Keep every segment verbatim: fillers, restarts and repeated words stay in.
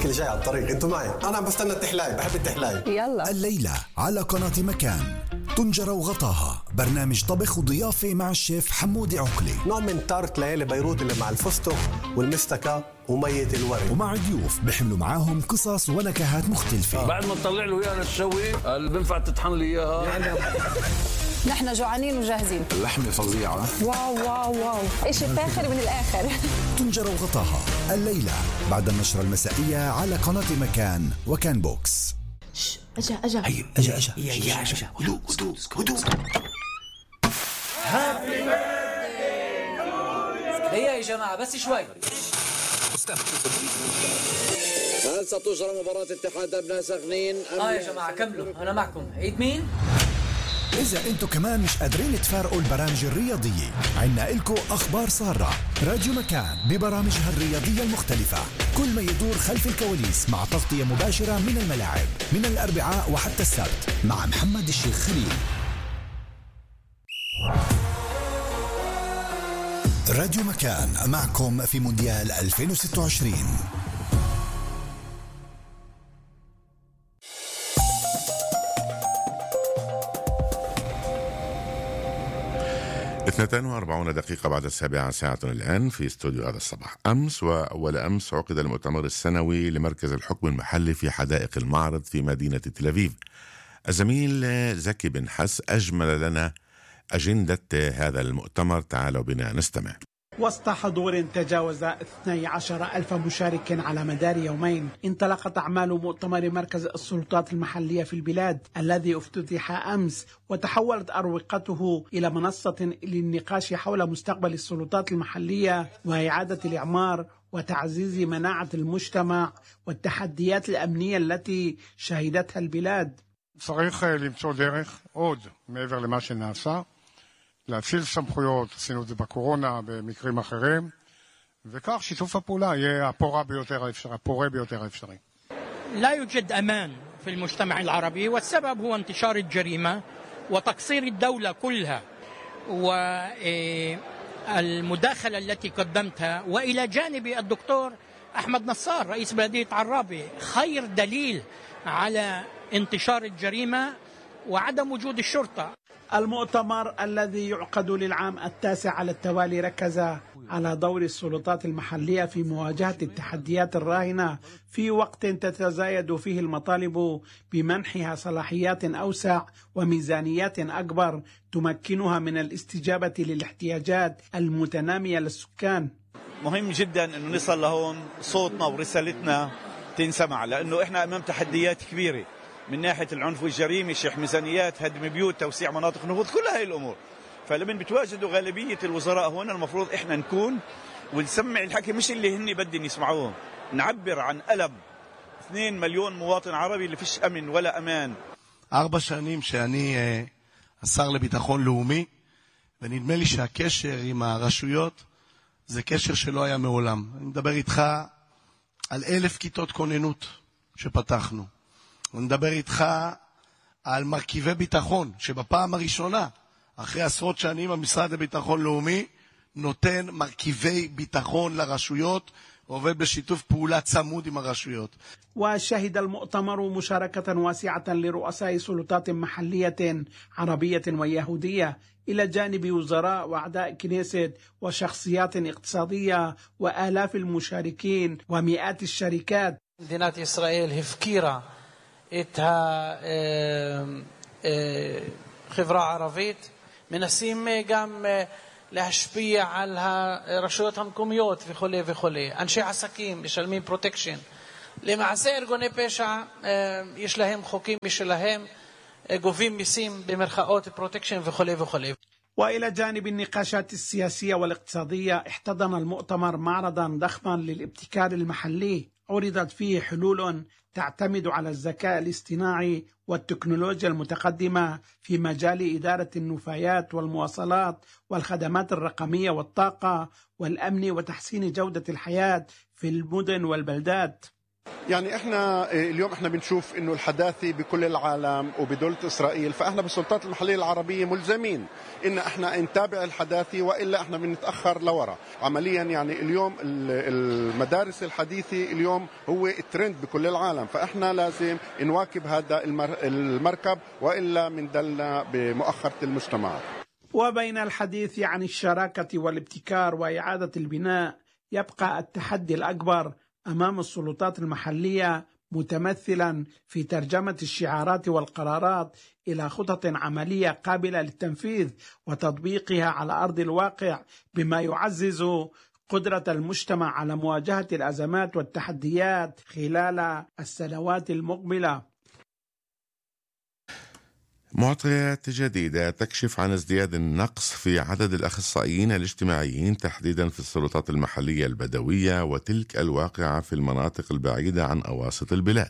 اللي جاي على الطريق، انتوا معي، انا عم بستنى التحلاي، بحب التحلاي. يلا. الليلة على قناة مكان طنجرة وغطاها، برنامج طبخ وضيافة مع الشيف حمودي عقلي، نوع من تارت ليالي بيروت اللي مع الفستق والمستكة ومية الورد، ومع ضيوف بيحملوا معاهم قصص ونكهات مختلفة. بعد ما تطلع له اياها للشوي اللي بينفع تطحن لي اياها. نحن جوعانين وجاهزين. اللحمة فظيعة. واو واو واو، إشي فاخر من الآخر. طنجرة وغطاها الليلة بعد النشرة المسائية على قناة مكان وكان بوكس. أجا أجا هي أجا أجا هي أجا هدوء هدوء هدوء. هيا يا جماعة بس شوي. هل ستجرى مباراة اتحاد أبناء سخنين؟ اه يا جماعة كملوا، أنا معكم. عيد مين؟ إذا أنتوا كمان مش قادرين تفارقوا البرامج الرياضية، عنا إلكو أخبار سارة. راديو مكان ببرامجها الرياضية المختلفة، كل ما يدور خلف الكواليس مع تغطية مباشرة من الملاعب من الأربعاء وحتى السبت مع محمد الشيخ خليل. راديو مكان معكم في مونديال ألفين وستة وعشرين. اثنتين وأربعون دقيقة بعد السابعة ساعة الآن في استوديو هذا الصباح. أمس وأول أمس عقد المؤتمر السنوي لمركز الحكم المحلي في حدائق المعرض في مدينة تل أبيب. الزميل زكي بن حس أجمل لنا أجندة هذا المؤتمر، تعالوا بنا نستمع. وسط حضور تجاوز اثني عشر ألف مشارك على مدار يومين، انطلقت أعمال مؤتمر مركز السلطات المحلية في البلاد الذي افتتح أمس، وتحولت أروقته إلى منصة للنقاش حول مستقبل السلطات المحلية وإعادة الإعمار وتعزيز مناعة المجتمع والتحديات الأمنية التي شهدتها البلاد. צריך למצוא דרך עוד מעבר למה שנעשה, להציל סמכויות, עשינו את זה בקורונה, במקרים אחרים, וכך שיתוף הפעולה יהיה הפורה ביותר האפשרי, הפורה ביותר האפשרי. لا يوجد أمان في المجتمع العربي، والسبب هو انتشار الجريمة وتقصير الدولة كلها والمداخلة التي قدمتها. وإلى جانب الدكتور أحمد نصار رئيس بلدية عرابي، خير دليل على انتشار الجريمة وعدم وجود الشرطة. المؤتمر الذي يعقد للعام التاسع على التوالي ركز على دور السلطات المحلية في مواجهة التحديات الراهنة في وقت تتزايد فيه المطالب بمنحها صلاحيات أوسع وميزانيات أكبر تمكنها من الاستجابة للاحتياجات المتنامية للسكان. مهم جدا أنه نصل لهون صوتنا ورسالتنا تنسمع، لأنه إحنا أمام تحديات كبيرة من ناحية العنف والجريمة، شح ميزانيات، هدم بيوت، توسيع مناطق نفوذ، كل هاي الأمور. فلمن بتواجدوا غالبية الوزراء هون المفروض إحنا نكون ونسمع الحكي، مش اللي هني بدهم يسمعوه، نعبر عن ألم اثنين مليون مواطن عربي اللي فيش أمن ولا أمان. أربع שנים שאני השר לביטחון לאומי, ונדמה לי שהקשר עם הרשויות זה קשר שלא היה מעולם. אני מדבר איתך על אלף כיתות כוננות שפתחנו. ונדבר איתך על מרכיבי ביטחון, שבפעם הראשונה, אחרי עשרות שנים, המשרד לביטחון לאומי נותן מרכיבי ביטחון לרשויות, ועובד בשיתוף פעולה צמוד עם הרשויות. وشهد المؤتمر مشاركة واسعة لرؤساء سلطات محلية عربية ويهودية إلى جانب وزراء وأعضاء كنيست وشخصيات اقتصادية وآلاف المشاركين ومئات الشركات. مدينة إسرائيل هفكيرا את החברה הערבית, מנסים גם להשפיע על הרשויות המקומיות וכו' וכו'. אנשי עסקים משלמים פרוטקשן. למעשה ארגוני פשע יש להם חוקים משלהם, גובים מיסים במרכאות פרוטקשן וכו' וכו'. وإلى جانب النقاشات السياسية والاقتصادية، احتضن المؤتمر معرضا ضخما للابتكار المحلي، عرضت فيه حلول تعتمد على الذكاء الاصطناعي والتكنولوجيا المتقدمة في مجال إدارة النفايات والمواصلات والخدمات الرقمية والطاقة والأمن وتحسين جودة الحياة في المدن والبلدات. يعني احنا اليوم احنا بنشوف انه الحداثه بكل العالم وبدولة اسرائيل، فاحنا بالسلطات المحليه العربيه ملزمين ان احنا نتابع الحداثه والا احنا بنتاخر لورا عمليا. يعني اليوم المدارس الحديثه اليوم هو الترند بكل العالم، فاحنا لازم نواكب هذا المركب والا بندلنا بمؤخره المجتمع. وبين الحديث عن الشراكه والابتكار واعاده البناء، يبقى التحدي الاكبر أمام السلطات المحلية متمثلا في ترجمة الشعارات والقرارات إلى خطط عملية قابلة للتنفيذ وتطبيقها على أرض الواقع، بما يعزز قدرة المجتمع على مواجهة الأزمات والتحديات خلال السنوات المقبلة. معطيات جديدة تكشف عن ازدياد النقص في عدد الأخصائيين الاجتماعيين تحديدا في السلطات المحلية البدوية وتلك الواقعة في المناطق البعيدة عن أواسط البلاد.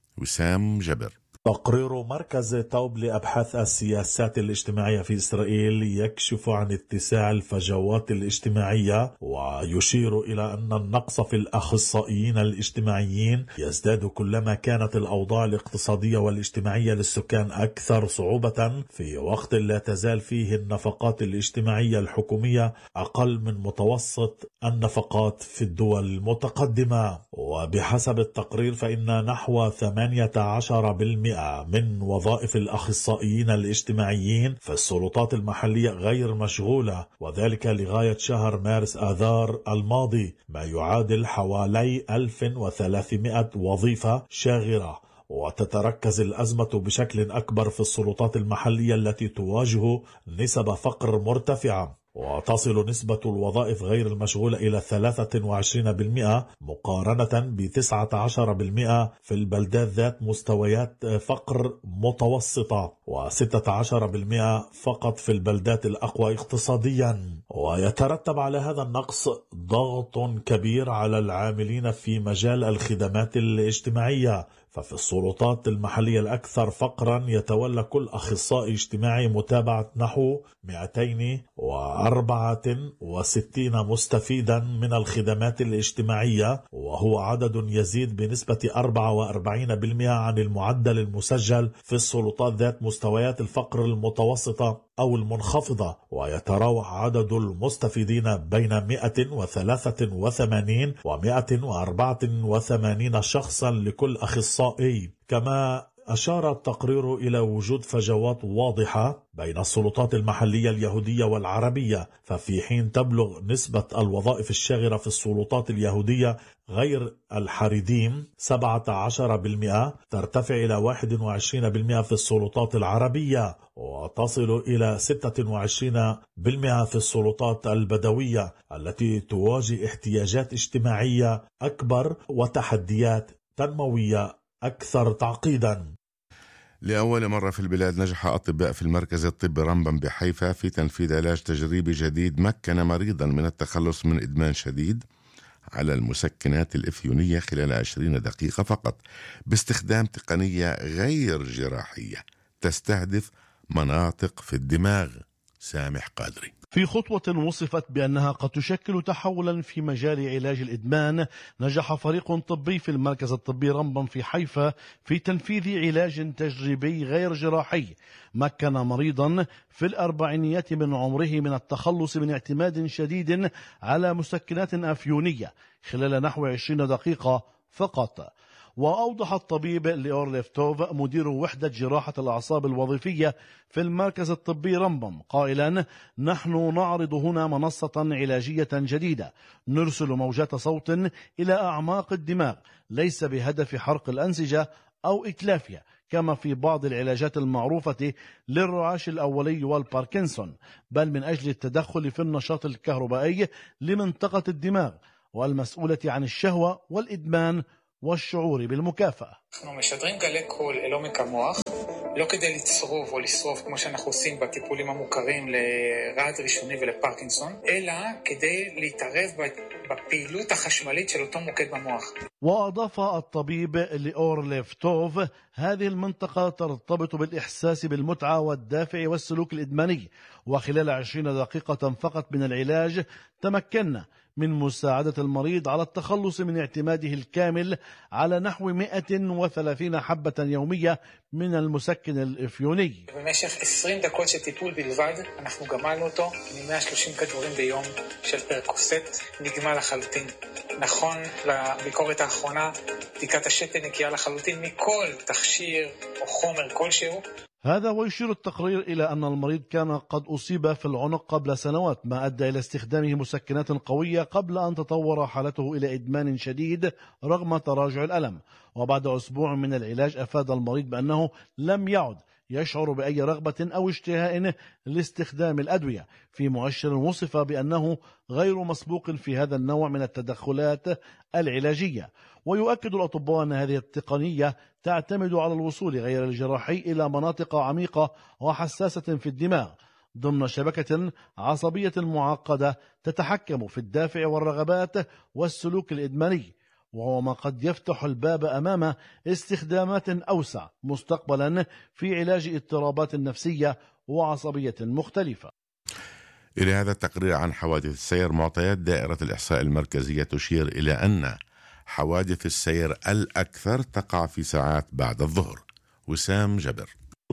وسام جبر. تقرير مركز توب لأبحاث السياسات الاجتماعية في إسرائيل يكشف عن اتساع الفجوات الاجتماعية، ويشير إلى أن النقص في الأخصائيين الاجتماعيين يزداد كلما كانت الأوضاع الاقتصادية والاجتماعية للسكان أكثر صعوبة، في وقت لا تزال فيه النفقات الاجتماعية الحكومية أقل من متوسط النفقات في الدول المتقدمة. وبحسب التقرير فإن نحو ثمانية عشر بالمئة من وظائف الأخصائيين الاجتماعيين في السلطات المحلية غير مشغولة، وذلك لغاية شهر مارس آذار الماضي، ما يعادل حوالي ألف وثلاثمئة وظيفة شاغرة. وتتركز الأزمة بشكل أكبر في السلطات المحلية التي تواجه نسب فقر مرتفعة، وتصل نسبة الوظائف غير المشغولة إلى ثلاثة وعشرين بالمئة مقارنة ب تسعة عشر بالمئة في البلدات ذات مستويات فقر متوسطة، وستة عشر بالمئة فقط في البلدات الأقوى اقتصاديا. ويترتب على هذا النقص ضغط كبير على العاملين في مجال الخدمات الاجتماعية، ففي السلطات المحلية الأكثر فقرا يتولى كل أخصائي اجتماعي متابعة نحو مئتين وأربعة وستين مستفيدا من الخدمات الاجتماعية، وهو عدد يزيد بنسبة أربعة وأربعين بالمئة عن المعدل المسجل في السلطات ذات مستويات الفقر المتوسطة أو المنخفضة. ويتراوح عدد المستفيدين بين مئة وثلاثة وثمانين ومئة وأربعة وثمانين شخصا لكل أخصائي. كما أشار التقرير إلى وجود فجوات واضحة بين السلطات المحلية اليهودية والعربية، ففي حين تبلغ نسبة الوظائف الشاغرة في السلطات اليهودية غير الحريديم سبعة عشر بالمئة، ترتفع إلى واحد وعشرين بالمئة في السلطات العربية، وتصل إلى ستة وعشرين بالمئة في السلطات البدوية التي تواجه احتياجات اجتماعية أكبر وتحديات تنموية أكثر تعقيدا. لأول مرة في البلاد نجح أطباء في المركز الطبي رمبم بحيفا في تنفيذ علاج تجريبي جديد مكن مريضا من التخلص من إدمان شديد على المسكنات الإفيونية خلال عشرين دقيقة فقط باستخدام تقنية غير جراحية تستهدف مناطق في الدماغ. سامح قادري. في خطوة وصفت بأنها قد تشكل تحولا في مجال علاج الإدمان، نجح فريق طبي في المركز الطبي رمبم في حيفا في تنفيذ علاج تجريبي غير جراحي مكن مريضا في الأربعينيات من عمره من التخلص من اعتماد شديد على مسكنات أفيونية خلال نحو عشرين دقيقة فقط. وأوضح الطبيب ليور ليفتوف مدير وحدة جراحة الأعصاب الوظيفية في المركز الطبي رمبم قائلا: نحن نعرض هنا منصة علاجية جديدة نرسل موجات صوت إلى أعماق الدماغ، ليس بهدف حرق الأنسجة أو إتلافها كما في بعض العلاجات المعروفة للرعاش الأولي والباركنسون، بل من أجل التدخل في النشاط الكهربائي لمنطقة الدماغ والمسؤولة عن الشهوة والإدمان والشعور بالمكافأة. אנחנו משדרים גלי קול אל עומק המוח, לא כדי לצרוב או לשרוף כמו שאנחנו עושים בטיפולים המוכרים לרעד ראשוני ולפרקינסון, אלא כדי להתערב בפעילות החשמלית של אותו מוקד במוח. وأضاف الطبيب ليور ليفتوف: هذه المنطقة ترتبط بالإحساس بالمتعة والدافع والسلوك الإدماني، وخلال عشرين دقيقة فقط من العلاج تمكنا من مساعدة المريض على التخلص من اعتماده الكامل على نحو مئة وثلاثين حبة يومية من المسكن الإفيوني. במשך עשרים דקות של טיפול בלבד, אנחנו גמלנו אותו מ-מאה ושלושים כדורים ביום של פרקוסט, נגמל לחלוטין. נכון לביקורת האחרונה, בדיקת השתן נקייה לחלוטין מכל תכשיר או חומר כלשהו. هذا ويشير التقرير إلى أن المريض كان قد أصيب في العنق قبل سنوات، ما أدى إلى استخدامه مسكنات قوية قبل أن تطور حالته إلى إدمان شديد رغم تراجع الألم. وبعد أسبوع من العلاج أفاد المريض بأنه لم يعد يشعر بأي رغبة أو اشتهاء لاستخدام الأدوية، في مؤشر وصف بأنه غير مسبوق في هذا النوع من التدخلات العلاجية. ويؤكد الأطباء أن هذه التقنية تعتمد على الوصول غير الجراحي إلى مناطق عميقة وحساسة في الدماغ ضمن شبكة عصبية معقدة تتحكم في الدافع والرغبات والسلوك الإدماني، وهو ما قد يفتح الباب أمام استخدامات أوسع مستقبلا في علاج اضطرابات نفسية وعصبية مختلفة. إلى هذا التقرير عن حوادث السير، معطيات دائرة الإحصاء المركزية تشير إلى أن حوادث السير الأكثر تقع في ساعات بعد الظهر. وسام جبر.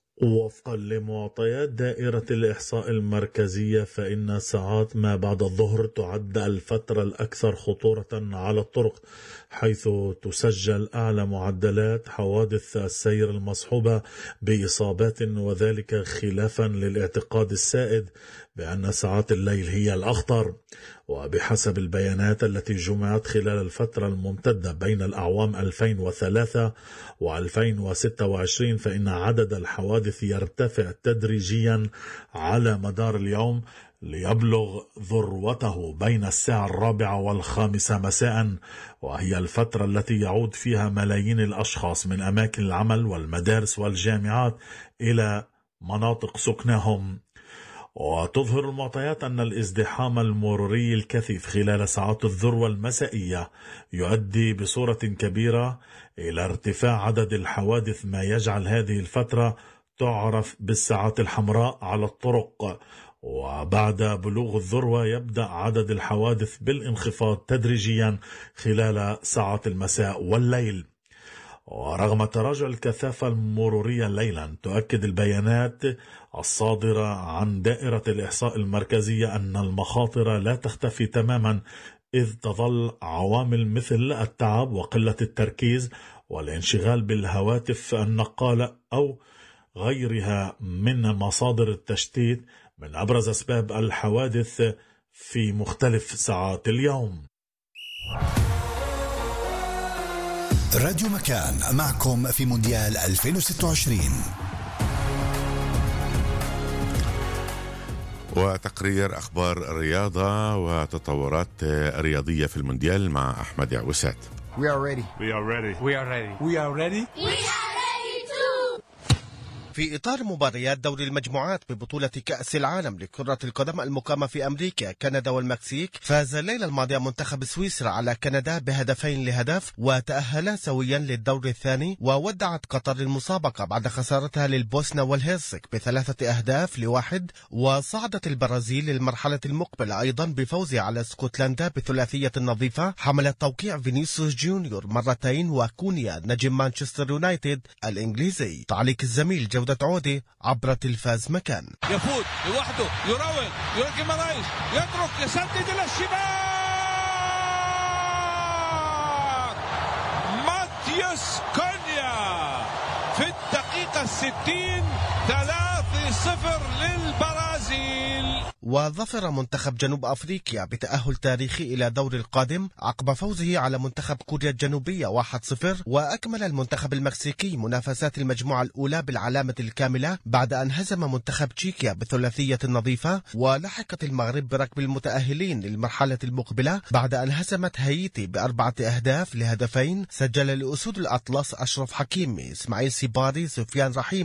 وفقا لمعطيات دائرة الإحصاء المركزية فإن ساعات ما بعد الظهر تعد الفترة الأكثر خطورة على الطرق، حيث تسجل أعلى معدلات حوادث السير المصحوبة بإصابات، وذلك خلافا للاعتقاد السائد بأن ساعات الليل هي الأخطر. وبحسب البيانات التي جمعت خلال الفترة الممتدة بين الأعوام ألفين وثلاثة وألفين وستة وعشرين فإن عدد الحوادث يرتفع تدريجيا على مدار اليوم ليبلغ ذروته بين الساعة الرابعة والخامسة مساء، وهي الفترة التي يعود فيها ملايين الأشخاص من أماكن العمل والمدارس والجامعات إلى مناطق سكنهم. وتظهر المعطيات أن الازدحام المروري الكثيف خلال ساعات الذروة المسائية يؤدي بصورة كبيرة إلى ارتفاع عدد الحوادث، ما يجعل هذه الفترة تعرف بالساعات الحمراء على الطرق. وبعد بلوغ الذروة يبدأ عدد الحوادث بالانخفاض تدريجيا خلال ساعات المساء والليل. ورغم تراجع الكثافة المرورية ليلا، تؤكد البيانات الصادرة عن دائرة الإحصاء المركزية أن المخاطر لا تختفي تماما، إذ تظل عوامل مثل التعب وقلة التركيز والانشغال بالهواتف النقالة أو غيرها من مصادر التشتيت من أبرز أسباب الحوادث في مختلف ساعات اليوم. راديو مكان معكم في مونديال ألفين وستة وعشرين. وتقرير أخبار الرياضة وتطورات الرياضية في المونديال مع أحمد عوسات. We are ready. We are ready. We are ready. We are ready. We are ready too. في إطار مباريات دوري المجموعات ببطولة كأس العالم لكرة القدم المقامة في أمريكا، كندا والمكسيك، فاز الليلة الماضية منتخب سويسرا على كندا بهدفين لهدف وتأهلا سويا للدور الثاني. وودعت قطر المسابقة بعد خسارتها للبوسنة والهرسك بثلاثة أهداف لواحد. وصعدت البرازيل للمرحلة المقبلة أيضا بفوزها على اسكتلندا بثلاثية نظيفة حملت توقيع فينيسيوس جونيور مرتين وكونيا نجم مانشستر يونايتد الإنجليزي. تعليق الزميل جودة عودة عبر تلفاز مكان. يفوت لوحده، يراوغ، يورجي مرايش، يترك، يسدد إلى الشباك. ماتيوس كونيا في الدقيقة الستين، ثلاثة صفر للبرازيل. وظفر منتخب جنوب أفريقيا بتأهل تاريخي إلى دور القادم عقب فوزه على منتخب كوريا الجنوبية واحد صفر. وأكمل المنتخب المكسيكي منافسات المجموعة الأولى بالعلامة الكاملة بعد أن هزم منتخب تشيكيا بثلاثية نظيفة. ولحقت المغرب بركب المتأهلين للمرحلة المقبلة بعد أن هزمت هايتي بأربعة أهداف لهدفين. سجل لأسود الأطلس أشرف حكيمي، إسماعيل سيباري، سفيان رحيم